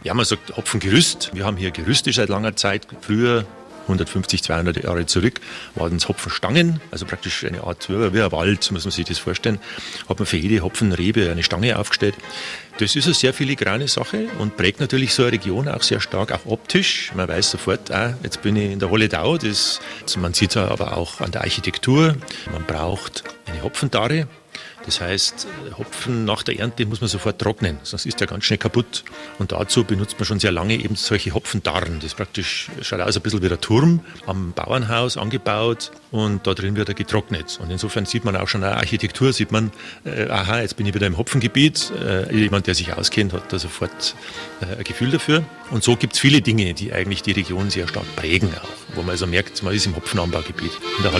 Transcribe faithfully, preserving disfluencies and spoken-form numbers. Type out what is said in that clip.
Ja, man sagt Hopfengerüst. Wir haben hier Gerüste seit langer Zeit. Früher, hundertfünfzig, zweihundert Jahre zurück, waren es Hopfenstangen, also praktisch eine Art, wie ein Wald, muss man sich das vorstellen. Hat man für jede Hopfenrebe eine Stange aufgestellt. Das ist eine sehr filigrane Sache und prägt natürlich so eine Region auch sehr stark, auch optisch. Man weiß sofort, ah, jetzt bin ich in der Holledau. Das, man sieht es aber auch an der Architektur. Man braucht eine Hopfendarre. Das heißt, Hopfen nach der Ernte muss man sofort trocknen, sonst ist der ganz schnell kaputt. Und dazu benutzt man schon sehr lange eben solche Hopfendarren. Das praktisch schaut aus ein bisschen wie der Turm am Bauernhaus angebaut und da drin wird er getrocknet. Und insofern sieht man auch schon eine Architektur, sieht man, äh, aha, jetzt bin ich wieder im Hopfengebiet. Äh, jemand, der sich auskennt, hat da sofort äh, ein Gefühl dafür. Und so gibt es viele Dinge, die eigentlich die Region sehr stark prägen auch, wo man also merkt, man ist im Hopfenanbaugebiet in der